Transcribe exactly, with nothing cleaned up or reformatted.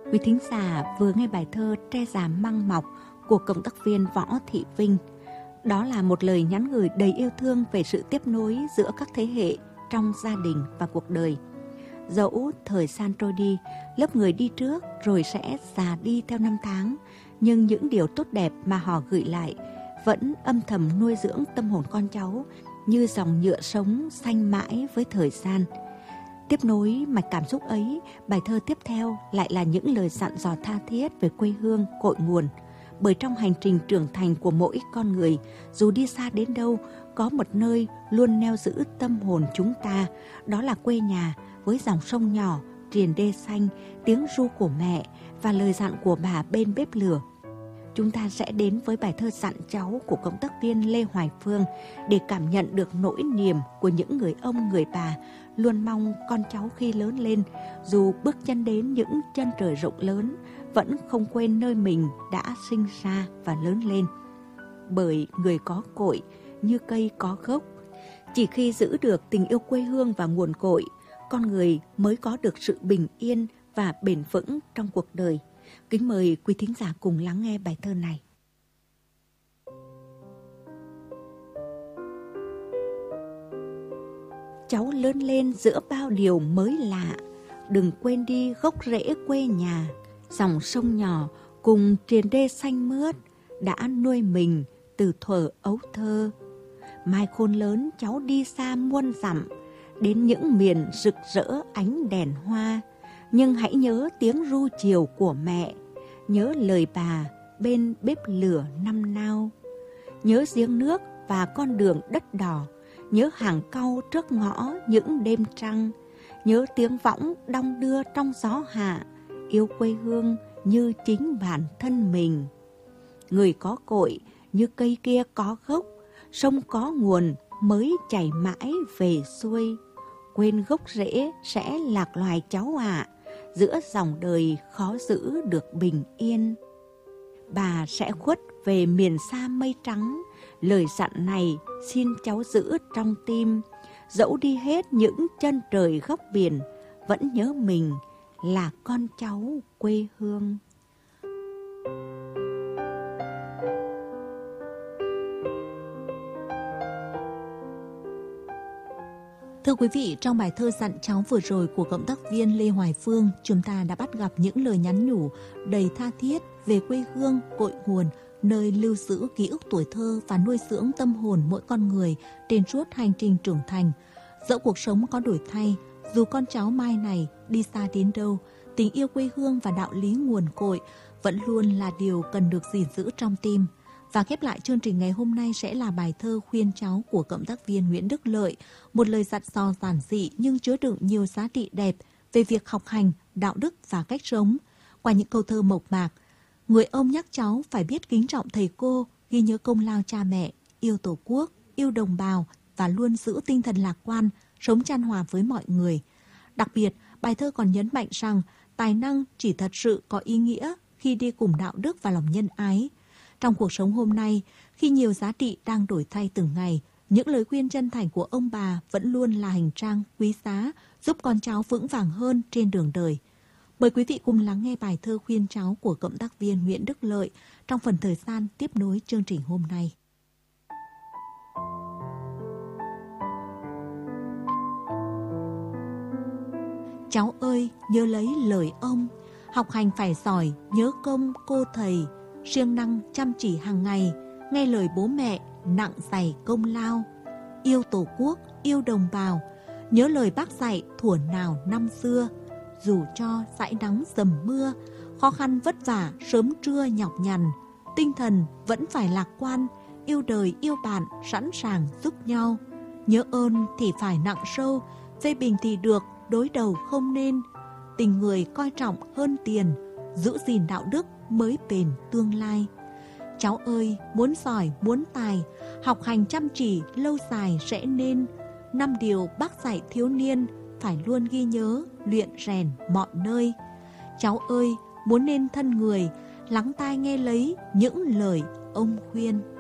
Quý thính giả vừa nghe bài thơ Tre già măng mọc của cộng tác viên Võ Thị Vinh. Đó là một lời nhắn gửi đầy yêu thương về sự tiếp nối giữa các thế hệ trong gia đình và cuộc đời. Dẫu thời gian trôi đi, lớp người đi trước rồi sẽ già đi theo năm tháng, nhưng những điều tốt đẹp mà họ gửi lại vẫn âm thầm nuôi dưỡng tâm hồn con cháu như dòng nhựa sống xanh mãi với thời gian. Tiếp nối mạch cảm xúc ấy, bài thơ tiếp theo lại là những lời dặn dò tha thiết về quê hương, cội nguồn. Bởi trong hành trình trưởng thành của mỗi con người, dù đi xa đến đâu, có một nơi luôn neo giữ tâm hồn chúng ta, đó là quê nhà với dòng sông nhỏ, triền đê xanh, tiếng ru của mẹ và lời dặn của bà bên bếp lửa. Chúng ta sẽ đến với bài thơ dặn cháu của cộng tác viên Lê Hoài Phương để cảm nhận được nỗi niềm của những người ông, người bà luôn mong con cháu khi lớn lên, dù bước chân đến những chân trời rộng lớn, vẫn không quên nơi mình đã sinh ra và lớn lên. Bởi người có cội như cây có gốc. Chỉ khi giữ được tình yêu quê hương và nguồn cội, con người mới có được sự bình yên và bền vững trong cuộc đời. Kính mời quý thính giả cùng lắng nghe bài thơ này. Cháu lớn lên giữa bao điều mới lạ, đừng quên đi gốc rễ quê nhà. Dòng sông nhỏ cùng triền đê xanh mướt đã nuôi mình từ thuở ấu thơ. Mai khôn lớn cháu đi xa muôn dặm, đến những miền rực rỡ ánh đèn hoa. Nhưng hãy nhớ tiếng ru chiều của mẹ, nhớ lời bà bên bếp lửa năm nao. Nhớ giếng nước và con đường đất đỏ, nhớ hàng cau trước ngõ những đêm trăng. Nhớ tiếng võng đong đưa trong gió hạ, yêu quê hương như chính bản thân mình. Người có cội như cây kia có gốc, sông có nguồn mới chảy mãi về xuôi. Quên gốc rễ sẽ lạc loài cháu ạ, à, giữa dòng đời khó giữ được bình yên. Bà sẽ khuất về miền xa mây trắng, lời dặn này xin cháu giữ trong tim. Dẫu đi hết những chân trời góc biển, vẫn nhớ mình là con cháu quê hương. Thưa quý vị, trong bài thơ dặn cháu vừa rồi của cộng tác viên Lê Hoài Phương, chúng ta đã bắt gặp những lời nhắn nhủ đầy tha thiết về quê hương, cội nguồn, nơi lưu giữ ký ức tuổi thơ và nuôi dưỡng tâm hồn mỗi con người trên suốt hành trình trưởng thành. Dẫu cuộc sống có đổi thay, dù con cháu mai này đi xa đến đâu, tình yêu quê hương và đạo lý nguồn cội vẫn luôn là điều cần được gìn giữ trong tim. Và khép lại chương trình ngày hôm nay sẽ là bài thơ khuyên cháu của cộng tác viên Nguyễn Đức Lợi, một lời dặn dò giản dị nhưng chứa đựng nhiều giá trị đẹp về việc học hành, đạo đức và cách sống. Qua những câu thơ mộc mạc, người ông nhắc cháu phải biết kính trọng thầy cô, ghi nhớ công lao cha mẹ, yêu tổ quốc, yêu đồng bào và luôn giữ tinh thần lạc quan, sống chan hòa với mọi người. Đặc biệt, bài thơ còn nhấn mạnh rằng tài năng chỉ thật sự có ý nghĩa khi đi cùng đạo đức và lòng nhân ái. Trong cuộc sống hôm nay, khi nhiều giá trị đang đổi thay từng ngày, những lời khuyên chân thành của ông bà vẫn luôn là hành trang quý giá giúp con cháu vững vàng hơn trên đường đời. Mời quý vị cùng lắng nghe bài thơ khuyên cháu của cộng tác viên Nguyễn Đức Lợi trong phần thời gian tiếp nối chương trình hôm nay. Cháu ơi, nhớ lấy lời ông, học hành phải giỏi, nhớ công cô thầy, siêng năng chăm chỉ hàng ngày, nghe lời bố mẹ, nặng dày công lao. Yêu tổ quốc, yêu đồng bào, nhớ lời bác dạy thuở nào năm xưa. Dù cho dãi nắng dầm mưa, khó khăn vất vả sớm trưa nhọc nhằn, tinh thần vẫn phải lạc quan, yêu đời yêu bạn sẵn sàng giúp nhau. Nhớ ơn thì phải nặng sâu, phê bình thì được, đối đầu không nên. Tình người coi trọng hơn tiền, giữ gìn đạo đức mới bền tương lai. Cháu ơi, muốn giỏi, muốn tài, học hành chăm chỉ lâu dài sẽ nên. Năm điều bác dạy thiếu niên phải luôn ghi nhớ, luyện rèn mọi nơi. Cháu ơi, muốn nên thân người, lắng tai nghe lấy những lời ông khuyên.